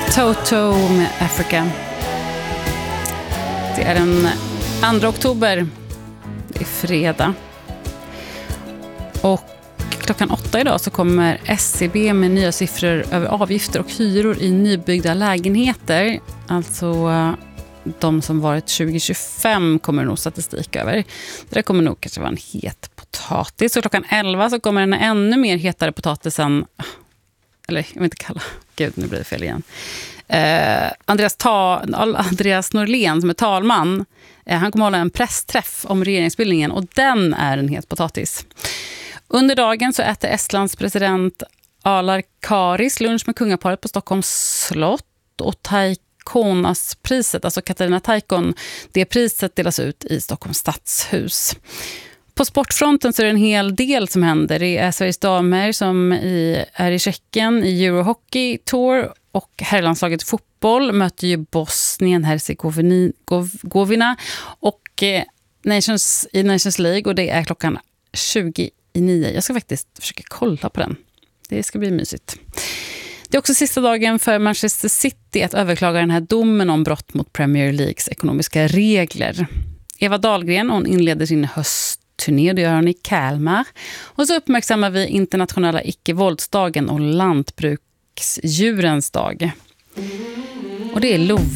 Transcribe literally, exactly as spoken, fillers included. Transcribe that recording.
Toto med Africa. Det är den andra oktober. Det är fredag. Och klockan åtta idag så kommer S C B med nya siffror över avgifter och hyror i nybyggda lägenheter. Alltså de som varit tjugo tjugofem kommer nog statistik över. Det där kommer nog kanske vara en het potatis. Och klockan elva så kommer en ännu mer hetare potatisen. Eller jag vill inte kalla. Gud, nu blir det fel igen. Eh, Andreas, Ta, Andreas Norlén som är talman. Eh, han kommer hålla en pressträff om regeringsbildningen. Och den är en het potatis. Under dagen så äter Estlands president Alar Karis lunch med kungaparet på Stockholms slott. Och Taikonas-priset, alltså Katarina Taikon, det priset delas ut i Stockholms stadshus. På sportfronten så är det en hel del som händer. Det är Sveriges damer som i, är i Tjeckien i Eurohockey Tour, och herrlandslaget fotboll möter ju Bosnien, Herzegovina och eh, Nations, i Nations League, och det är klockan tjugo i nio. Jag ska faktiskt försöka kolla på den. Det ska bli mysigt. Det är också sista dagen för Manchester City att överklaga den här domen om brott mot Premier Leagues ekonomiska regler. Eva Dahlgren, hon inleder sin höstturné, det gör hon i Kalmar. Och så uppmärksammar vi internationella icke-våldsdagen och lantbruksdjurens dag. Och det är Love